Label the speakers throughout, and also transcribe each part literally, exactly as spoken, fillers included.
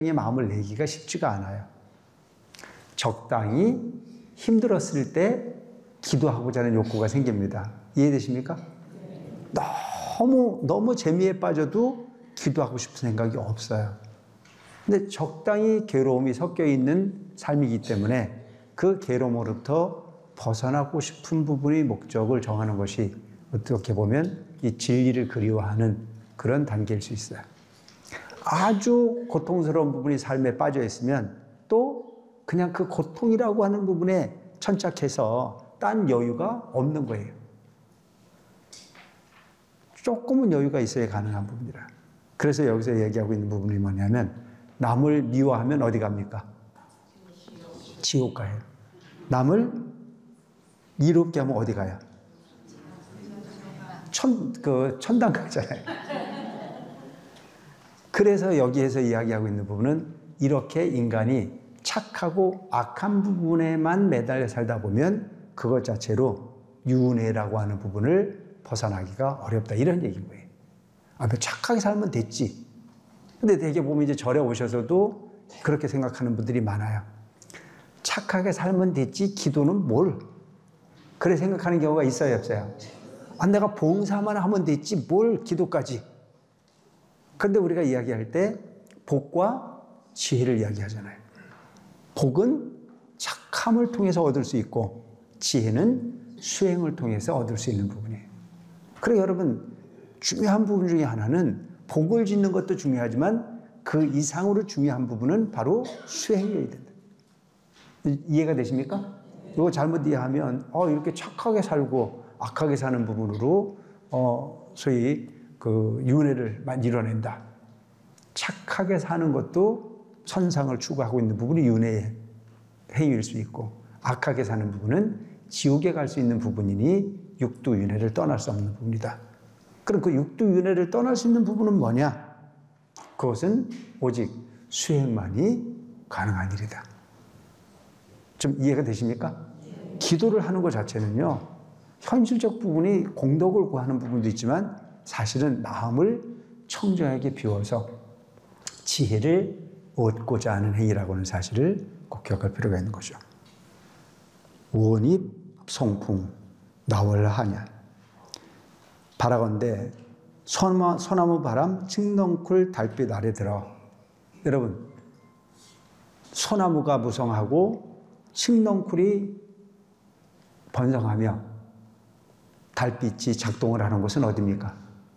Speaker 1: 마음을 내기가 쉽지가 않아요. 적당히 힘들었을 때 기도하고자 하는 욕구가 생깁니다. 이해되십니까? 너무 너무 재미에 빠져도 기도하고 싶은 생각이 없어요. 근데 적당히 괴로움이 섞여 있는 삶이기 때문에 그 괴로움으로부터 벗어나고 싶은 부분의 목적을 정하는 것이 어떻게 보면 이 진리를 그리워하는 그런 단계일 수 있어요. 아주 고통스러운 부분이 삶에 빠져 있으면 또 그냥 그 고통이라고 하는 부분에 천착해서 딴 여유가 없는 거예요. 조금은 여유가 있어야 가능한 부분이라. 그래서 여기서 얘기하고 있는 부분이 뭐냐면 남을 미워하면 어디 갑니까? 지옥 가요. 남을 이롭게 하면 어디 가요? 천, 그 천당 가잖아요. 그래서 여기에서 이야기하고 있는 부분은 이렇게 인간이 착하고 악한 부분에만 매달려 살다 보면 그것 자체로 윤회라고 하는 부분을 벗어나기가 어렵다. 이런 얘기인 거예요. 아, 착하게 살면 됐지. 근데 되게 보면 이제 절에 오셔서도 그렇게 생각하는 분들이 많아요. 착하게 살면 됐지, 기도는 뭘? 그래 생각하는 경우가 있어요, 없어요? 아, 내가 봉사만 하면 됐지, 뭘 기도까지. 그런데 우리가 이야기할 때 복과 지혜를 이야기하잖아요. 복은 착함을 통해서 얻을 수 있고 지혜는 수행을 통해서 얻을 수 있는 부분이에요. 그래서 여러분 중요한 부분 중에 하나는 복을 짓는 것도 중요하지만 그 이상으로 중요한 부분은 바로 수행이어야 된다. 이해가 되십니까? 이거 잘못 이해하면 어, 이렇게 착하게 살고 악하게 사는 부분으로 어, 소위 그 윤회를 이뤄낸다. 착하게 사는 것도 천상을 추구하고 있는 부분이 윤회의 행위일 수 있고 악하게 사는 부분은 지옥에 갈 수 있는 부분이니 육두윤회를 떠날 수 없는 부분이다. 그럼 그 육두윤회를 떠날 수 있는 부분은 뭐냐? 그것은 오직 수행만이 가능한 일이다. 좀 이해가 되십니까? 기도를 하는 것 자체는요, 현실적 부분이 공덕을 구하는 부분도 있지만 사실은 마음을 청정하게 비워서 지혜를 얻고자 하는 행위라고 하는 사실을 꼭 기억할 필요가 있는 거죠. 원입 송풍 나월하냐. 바라건대 소나무, 소나무 바람 칡넝쿨 달빛 아래 들어. 여러분, 소나무가 무성하고 칡넝쿨이 번성하며 달빛이 작동을 하는 곳은 어디입니까?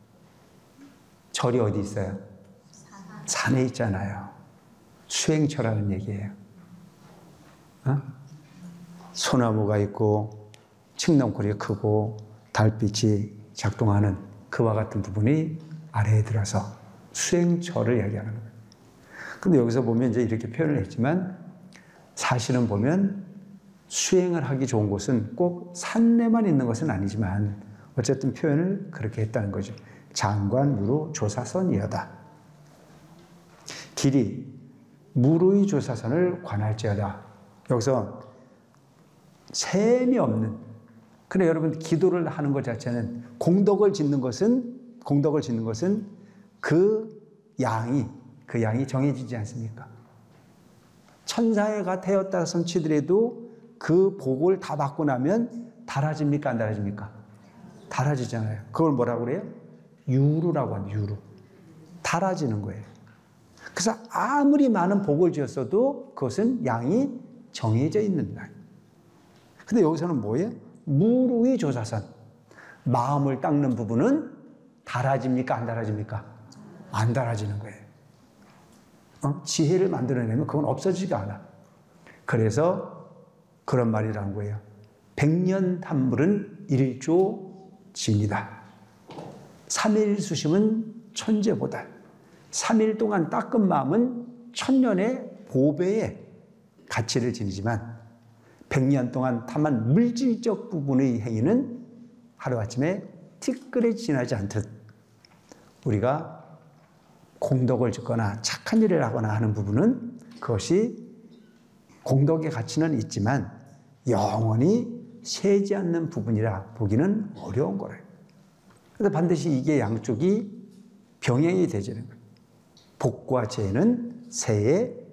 Speaker 1: 절이 어디 있어요? 산에 있잖아요. 수행처라는 얘기예요. 어? 소나무가 있고 칡넝쿨이 크고 달빛이 작동하는 그와 같은 부분이 아래에 들어서 수행처를 이야기하는 거예요. 그런데 여기서 보면 이제 이렇게 표현을 했지만 사실은 보면 수행을 하기 좋은 곳은 꼭 산내만 있는 것은 아니지만 어쨌든 표현을 그렇게 했다는 거죠. 장관무로 조사선이여다. 길이 무루의 조사선을 관할지어다. 여기서 셈이 없는. 그래 여러분 기도를 하는 것 자체는 공덕을 짓는 것은 공덕을 짓는 것은 그 양이 그 양이 정해지지 않습니까? 천사가 태웠다 손치더라도 그 복을 다 받고 나면 달아집니까? 안 달아집니까? 달아지잖아요. 그걸 뭐라고 그래요? 유루라고 합니다. 유루. 달아지는 거예요. 그래서 아무리 많은 복을 지었어도 그것은 양이 정해져 있는 날. 근데 여기서는 뭐예요? 무루의 조사선. 마음을 닦는 부분은 달아집니까? 안 달아집니까? 안 달아지는 거예요. 어? 지혜를 만들어내면 그건 없어지지가 않아. 그래서 그런 말이라는 거예요. 백년 탐불은 일조 진이다. 삼일 수심은 천재보다. 삼일 동안 닦은 마음은 천년의 보배의 가치를 지니지만 백년 동안 탐한 물질적 부분의 행위는 하루아침에 티끌에 지나지 않듯 우리가 공덕을 짓거나 착한 일을 하거나 하는 부분은 그것이 공덕의 가치는 있지만 영원히 새지 않는 부분이라 보기는 어려운 거래요. 그래서 반드시 이게 양쪽이 병행이 되지는 거예요. 복과 재는 새해